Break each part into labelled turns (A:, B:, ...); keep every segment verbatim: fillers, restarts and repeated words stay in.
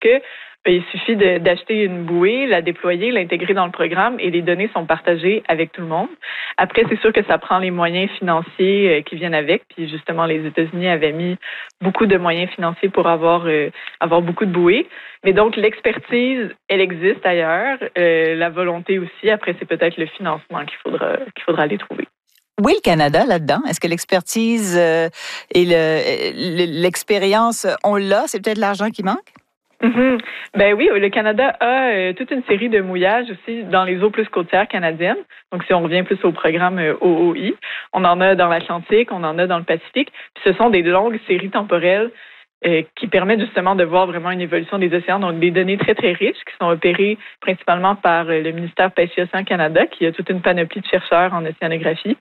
A: que il suffit de, d'acheter une bouée, la déployer, l'intégrer dans le programme et les données sont partagées avec tout le monde. Après, c'est sûr que ça prend les moyens financiers qui viennent avec. Puis justement, les États-Unis avaient mis beaucoup de moyens financiers pour avoir euh, avoir beaucoup de bouées. Mais donc, l'expertise, elle existe ailleurs. Euh, la volonté aussi. Après, c'est peut-être le financement qu'il faudra qu'il faudra aller trouver.
B: Où est le Canada là-dedans? Est-ce que l'expertise euh, et le, l'expérience, on l'a? C'est peut-être l'argent qui manque?
A: Mm-hmm. Ben oui, le Canada a euh, toute une série de mouillages aussi dans les eaux plus côtières canadiennes. Donc, si on revient plus au programme euh, O O I, on en a dans l'Atlantique, on en a dans le Pacifique. Puis ce sont des longues séries temporelles euh, qui permettent justement de voir vraiment une évolution des océans. Donc, des données très, très riches qui sont opérées principalement par euh, le ministère Pêche et Océans Canada, qui a toute une panoplie de chercheurs en océanographie.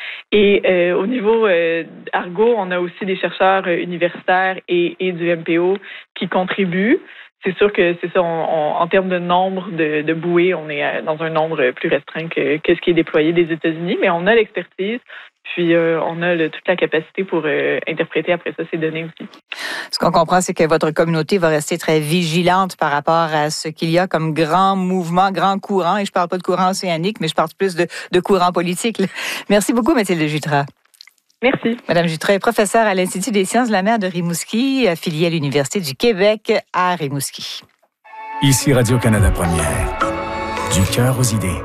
A: Et euh, au niveau euh, Argo, on a aussi des chercheurs euh, universitaires et, et du M P O qui contribuent. C'est sûr que c'est ça, on, on, en termes de nombre de, de bouées, on est dans un nombre plus restreint que, que ce qui est déployé des États-Unis, mais on a l'expertise, puis euh, on a le, toute la capacité pour euh, interpréter après ça ces données aussi.
B: Ce qu'on comprend, c'est que votre communauté va rester très vigilante par rapport à ce qu'il y a comme grand mouvement, grand courant, et je parle pas de courant océanique, mais je parle plus de, de courant politique. Merci beaucoup, Mathilde Jutras.
A: Merci.
B: Madame Jutras est professeure à l'Institut des sciences de la mer de Rimouski, affiliée à l'Université du Québec à Rimouski.
C: Ici Radio-Canada Première. Du cœur aux idées.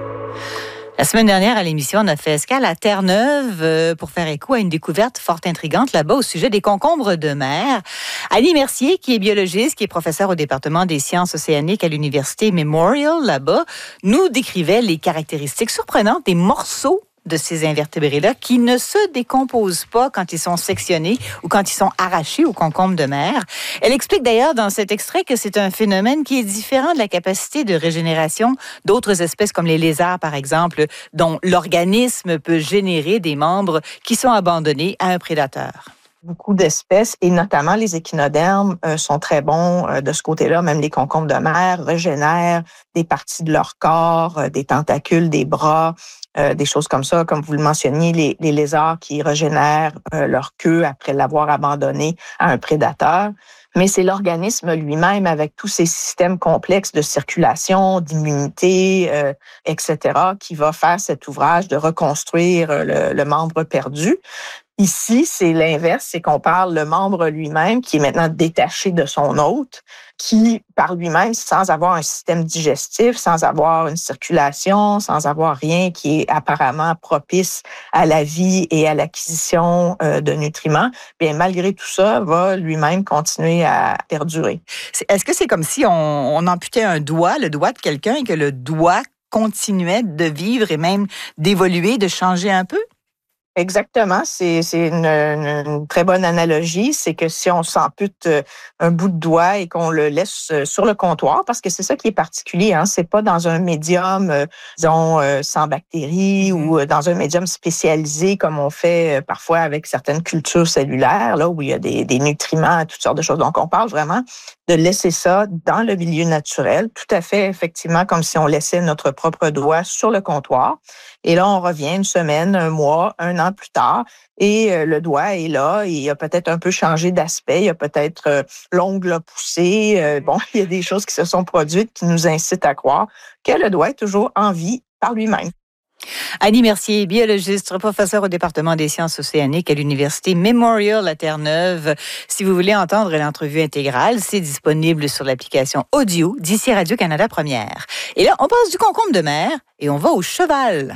B: La semaine dernière, à l'émission, on a fait escale à Terre-Neuve pour faire écho à une découverte fort intrigante là-bas au sujet des concombres de mer. Annie Mercier, qui est biologiste, qui est professeure au département des sciences océaniques à l'Université Memorial là-bas, nous décrivait les caractéristiques surprenantes des morceaux de ces invertébrés-là qui ne se décomposent pas quand ils sont sectionnés ou quand ils sont arrachés aux concombres de mer. Elle explique d'ailleurs dans cet extrait que c'est un phénomène qui est différent de la capacité de régénération d'autres espèces comme les lézards, par exemple, dont l'organisme peut générer des membres qui sont abandonnés à un prédateur.
D: Beaucoup d'espèces, et notamment les échinodermes, euh, sont très bons euh, de ce côté-là. Même les concombres de mer régénèrent des parties de leur corps, euh, des tentacules, des bras, euh, des choses comme ça. Comme vous le mentionniez, les, les lézards qui régénèrent euh, leur queue après l'avoir abandonné à un prédateur. Mais c'est l'organisme lui-même avec tous ces systèmes complexes de circulation, d'immunité, euh, et cetera, qui va faire cet ouvrage de reconstruire le, le membre perdu. Ici, c'est l'inverse, c'est qu'on parle le membre lui-même qui est maintenant détaché de son hôte, qui, par lui-même, sans avoir un système digestif, sans avoir une circulation, sans avoir rien qui est apparemment propice à la vie et à l'acquisition de nutriments, bien, malgré tout ça, va lui-même continuer à perdurer.
B: Est-ce que c'est comme si on, on amputait un doigt, le doigt de quelqu'un, et que le doigt continuait de vivre et même d'évoluer, de changer un peu?
D: Exactement, c'est, c'est une, une, une très bonne analogie. C'est que si on s'ampute un bout de doigt et qu'on le laisse sur le comptoir, parce que c'est ça qui est particulier, hein, c'est pas dans un médium, euh, disons, euh, sans bactéries mmh. ou dans un médium spécialisé comme on fait parfois avec certaines cultures cellulaires, là où il y a des, des nutriments, toutes sortes de choses. Donc, on parle vraiment de laisser ça dans le milieu naturel, tout à fait effectivement comme si on laissait notre propre doigt sur le comptoir. Et là, on revient une semaine, un mois, un an plus tard, et euh, le doigt est là, et il a peut-être un peu changé d'aspect, il a peut-être euh, l'ongle a poussé, euh, bon, il y a des choses qui se sont produites qui nous incitent à croire que le doigt est toujours en vie par lui-même.
B: Annie Mercier, biologiste, professeure au département des sciences océaniques à l'Université Memorial à Terre-Neuve. Si vous voulez entendre l'entrevue intégrale, c'est disponible sur l'application audio d'ici Radio-Canada Première. Et là, on passe du concombre de mer et on va au cheval.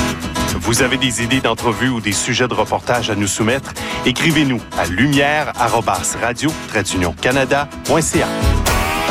E: Vous avez des idées d'entrevues ou des sujets de reportage à nous soumettre? Écrivez-nous à lumière arobase radio tiret canada point c a.